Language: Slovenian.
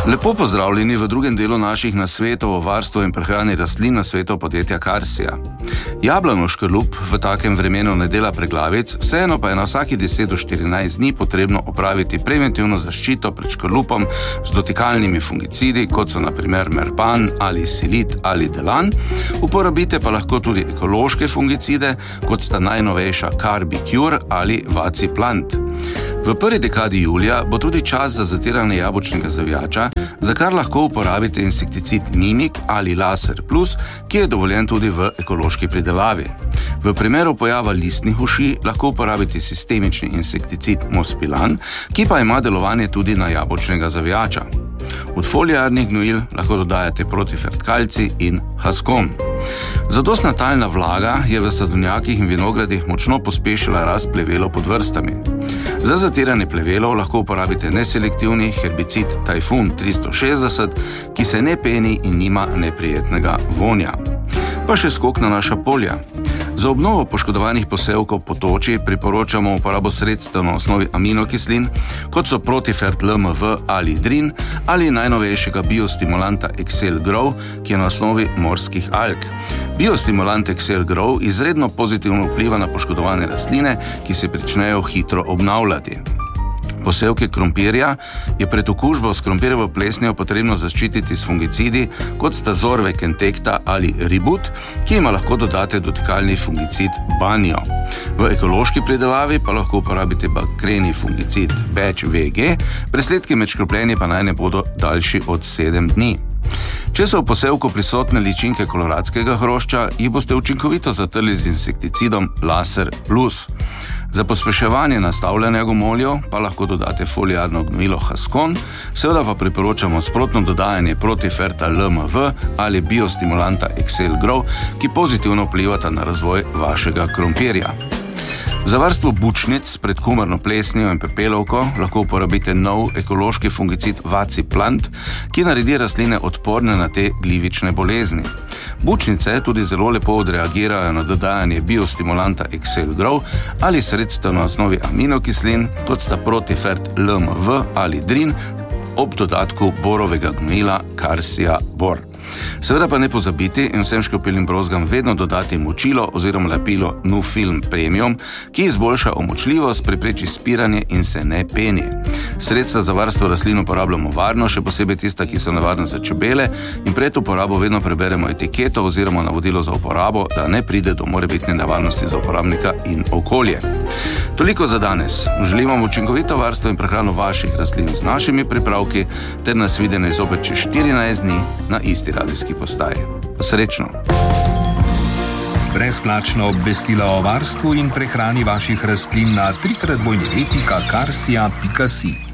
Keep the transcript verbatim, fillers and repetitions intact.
Lepo pozdravljeni v drugem delu naših nasvetov o varstvu in prehrani rastlin nasvetov podjetja Karsija. Jablano škrlup v takem vremenu ne dela preglavic, vseeno pa je na vsaki deset do štirinajst dni potrebno opraviti preventivno zaščito pred škrlupom z dotikalnimi fungicidi, kot so na primer Merpan ali Silit ali Delan. Uporabite pa lahko tudi ekološke fungicide, kot sta najnovejša Carbicure ali Vaciplant. V prvi dekadi julija bo tudi čas za zatiranje jabolčnega zavijača, za kar lahko uporabite insekticid Mimik ali Laser Plus, ki je dovoljen tudi v ekološki pridelavi. V primeru pojava listnih uši lahko uporabite sistemični insekticid Mospilan, ki pa ima delovanje tudi na jabolčnega zavijača. Od foliarnih gnojil lahko dodajate Protifert kalcij in Haskon. Zadostna talna vlaga je v sadovnjakih in vinogradih močno pospešila rast plevelov pod vrstami. Za zatiranje plevelov lahko uporabite neselektivni herbicid Tajfun tristo šestdeset, ki se ne peni in nima neprijetnega vonja. Pa še skok na naša polja. Za obnovo poškodovanih posevkov po toči priporočamo uporabo sredstev na osnovi aminokislin, kot so Protifert L M V ali Drin, ali najnovejšega biostimulanta Excel Grow, ki je na osnovi morskih alg. Biostimulant Excel Grow izredno pozitivno vpliva na poškodovane rastline, ki se pričnejo hitro obnavljati. Posevke krompirja je pred okužbo s krompirjevo plesnjo potrebno zaščititi s fungicidi, kot sta Zorvec Entecta ali Ribut, ki ima lahko dodate dotikalni fungicid Banjo. V ekološki pridelavi pa lahko uporabite bakreni fungicid Batch V G, presledki med škropljenjem pa naj ne bodo daljši od sedem dni. Če so v posevku prisotne ličinke koloradskega hrošča, jih boste učinkovito zatrli z insekticidom Laser Plus. Za pospeševanje nastavljanja gomoljev pa lahko dodate foliarno gnojilo Haskon, seveda pa priporočamo sprotno dodajanje Protiferta L M V ali biostimulanta Excel Grow, ki pozitivno vplivata na razvoj vašega krompirja. Za varstvo bučnic pred kumarno plesnijo in pepelovko lahko uporabite nov ekološki fungicid Vaciplant, ki naredi rastline odporne na te glivične bolezni. Bučnice tudi zelo lepo odreagirajo na dodajanje biostimulanta Excel Grow ali sredstev na osnovi aminokislin, kot sta Protifert L M V ali Drin, ob dodatku borovega gnojila Karsija Bor. Seveda pa ne pozabiti in vsem škropiljnim brozgam vedno dodati močilo oziroma lepilo Nufilm Premium, ki izboljša omočljivost, prepreči spiranje in se ne peni. Sredstva za varstvo rastlin uporabljamo varno, še posebej tista, ki so nevarna za čebele, in pred uporabo vedno preberemo etiketo oziroma navodilo za uporabo, da ne pride do morebitne nevarnosti za uporabnika in okolje. Toliko za danes. Želimo vam učinkovito varstvo in prehrano vaših rastlin z našimi pripravki, ter nas videne zopet čez štirinajst dni na isti radijski postaji. Srečno! Brezplačna obvestila o varstvu in prehrani vaših rastlin na tri krat dvojni v pika karsija pika si.